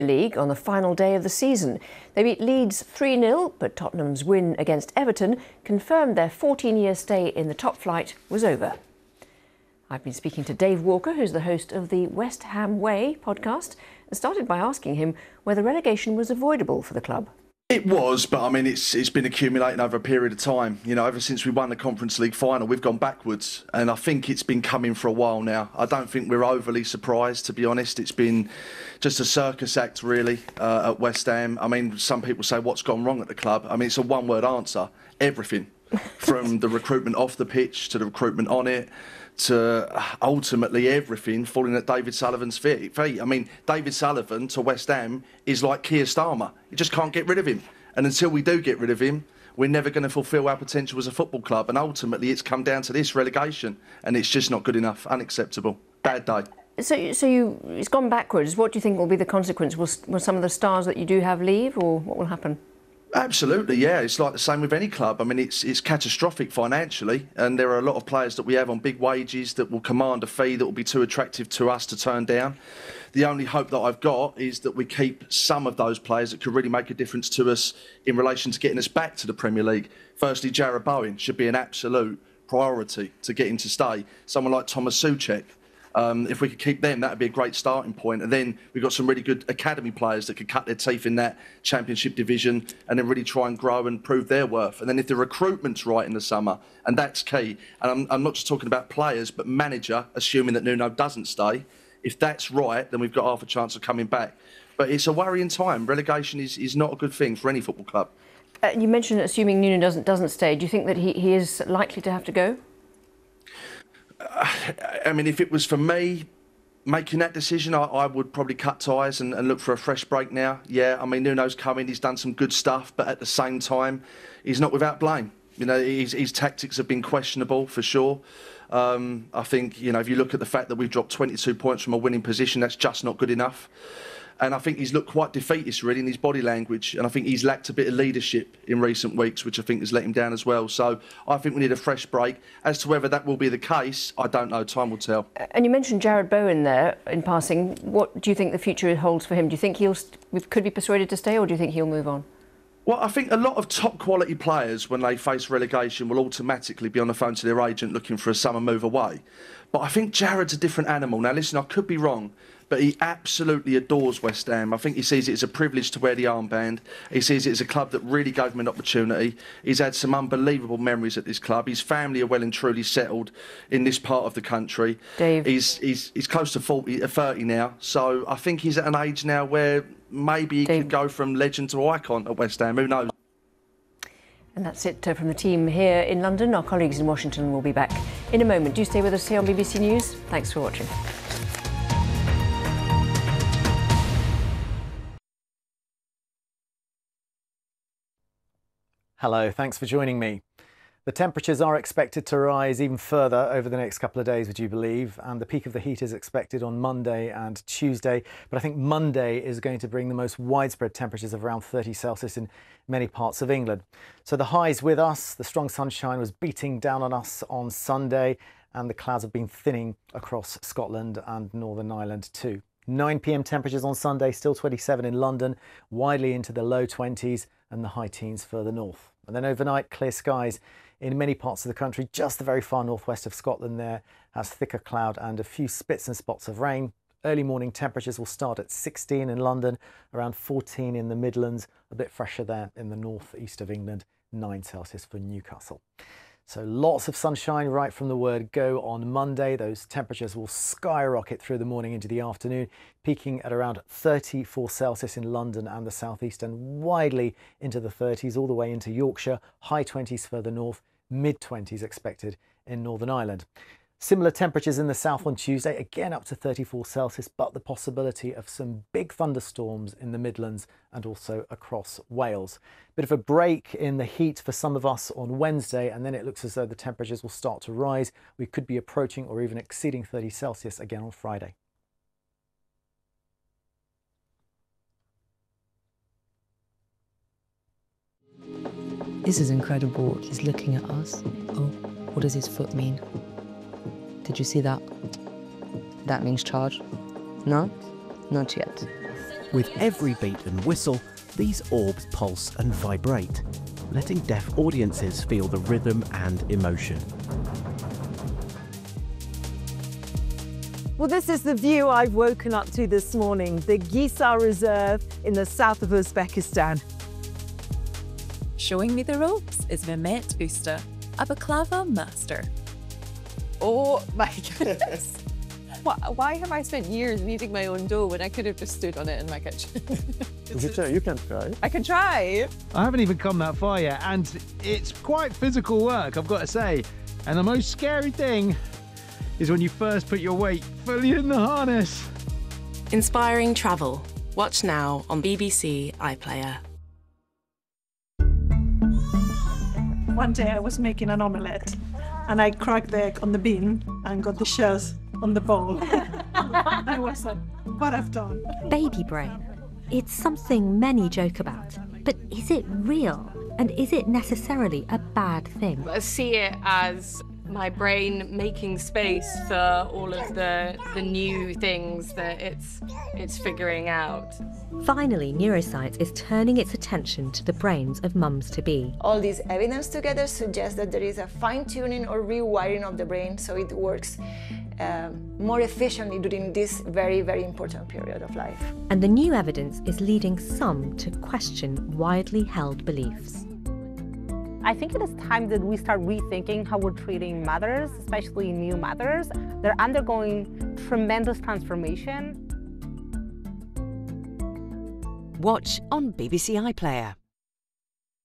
League on the final day of the season. They beat Leeds 3-0, but Tottenham's win against Everton confirmed their 14-year stay in the top flight was over. I've been speaking to Dave Walker, who's the host of the West Ham Way podcast, and started by asking him whether relegation was avoidable for the club. It was, but I mean, it's been accumulating over a period of time. You know, ever since we won the Conference League final, we've gone backwards, and I think it's been coming for a while now. I don't think we're overly surprised, to be honest. It's been just a circus act, really, at West Ham. I mean, some people say, what's gone wrong at the club? I mean, it's a one-word answer: everything. From the recruitment off the pitch to the recruitment on it, to ultimately everything falling at David Sullivan's feet. I mean, David Sullivan to West Ham is like Keir Starmer. You just can't get rid of him. And until we do get rid of him, we're never going to fulfil our potential as a football club. And ultimately, it's come down to this relegation. And it's just not good enough. Unacceptable. Bad day. So it's gone backwards. What do you think will be the consequence? Will some of the stars that you do have leave, or what will happen? Absolutely, yeah. It's like the same with any club. I mean, it's catastrophic financially, and there are a lot of players that we have on big wages that will command a fee that will be too attractive to us to turn down. The only hope that I've got is that we keep some of those players that could really make a difference to us in relation to getting us back to the Premier League. Firstly, Jarrod Bowen should be an absolute priority to get him to stay. Someone like Thomas Souček. If we could keep them, that would be a great starting point. And then we've got some really good academy players that could cut their teeth in that Championship division and then really try and grow and prove their worth. And then if the recruitment's right in the summer, and that's key, and I'm not just talking about players, but manager, assuming that Nuno doesn't stay, if that's right, then we've got half a chance of coming back. But it's a worrying time. Relegation is not a good thing for any football club. You mentioned assuming Nuno doesn't stay. Do you think that he is likely to have to go? I mean, if it was for me making that decision, I would probably cut ties and look for a fresh break now. Yeah, I mean, Nuno's coming, he's done some good stuff, but at the same time, he's not without blame. You know, his tactics have been questionable, for sure. I think, you know, if you look at the fact that we've dropped 22 points from a winning position, that's just not good enough. And I think he's looked quite defeatist, really, in his body language. And I think he's lacked a bit of leadership in recent weeks, which I think has let him down as well. So I think we need a fresh break. As to whether that will be the case, I don't know. Time will tell. And you mentioned Jarrod Bowen there in passing. What do you think the future holds for him? Do you think could be persuaded to stay, or do you think he'll move on? Well, I think a lot of top quality players, when they face relegation, will automatically be on the phone to their agent looking for a summer move away. But I think Jarrod's a different animal. Now, listen, I could be wrong, but he absolutely adores West Ham. I think he sees it as a privilege to wear the armband. He sees it as a club that really gave him an opportunity. He's had some unbelievable memories at this club. His family are well and truly settled in this part of the country. Dave. He's close to 30 now, so I think he's at an age now where maybe he could go from legend to icon at West Ham. Who knows? And that's it from the team here in London. Our colleagues in Washington will be back in a moment. Do stay with us here on BBC News. Thanks for watching. Hello, thanks for joining me. The temperatures are expected to rise even further over the next couple of days, would you believe? And the peak of the heat is expected on Monday and Tuesday. But I think Monday is going to bring the most widespread temperatures of around 30 Celsius in many parts of England. So the highs with us, the strong sunshine was beating down on us on Sunday, and the clouds have been thinning across Scotland and Northern Ireland too. 9 p.m. temperatures on Sunday, still 27 in London, widely into the low 20s and the high teens further north. And then overnight, clear skies in many parts of the country. Just the very far northwest of Scotland there has thicker cloud and a few spits and spots of rain. Early morning temperatures will start at 16 in London, around 14 in the Midlands, a bit fresher there in the northeast of England, 9 Celsius for Newcastle. So lots of sunshine right from the word go on Monday. Those temperatures will skyrocket through the morning into the afternoon, peaking at around 34 Celsius in London and the southeast, and widely into the 30s all the way into Yorkshire, high 20s further north, mid 20s expected in Northern Ireland. Similar temperatures in the south on Tuesday, again up to 34 Celsius, but the possibility of some big thunderstorms in the Midlands and also across Wales. Bit of a break in the heat for some of us on Wednesday, and then it looks as though the temperatures will start to rise. We could be approaching or even exceeding 30 Celsius again on Friday. This is incredible. He's looking at us. Oh, what does his foot mean? Did you see that? That means charge? No? Not yet. With every beat and whistle, these orbs pulse and vibrate, letting deaf audiences feel the rhythm and emotion. Well, this is the view I've woken up to this morning, the Gisar Reserve in the south of Uzbekistan. Showing me the ropes is Mehmet Usta, a baklava master. Oh my goodness. Why have I spent years kneading my own dough when I could have just stood on it in my kitchen? You can try. I can try. I haven't even come that far yet, and it's quite physical work, I've got to say. And the most scary thing is when you first put your weight fully in the harness. Inspiring travel. Watch now on BBC iPlayer. One day I was making an omelette and I cracked the egg on the bean and got the shells on the bowl. I was like, what I've done. Baby brain. It's something many joke about, but is it real? And is it necessarily a bad thing? I see it as my brain making space for all of the new things that it's figuring out. Finally, neuroscience is turning its attention to the brains of mums-to-be. All this evidence together suggests that there is a fine-tuning or rewiring of the brain so it works more efficiently during this very, very important period of life. And the new evidence is leading some to question widely held beliefs. I think it is time that we start rethinking how we're treating mothers, especially new mothers. They're undergoing tremendous transformation. Watch on BBC iPlayer.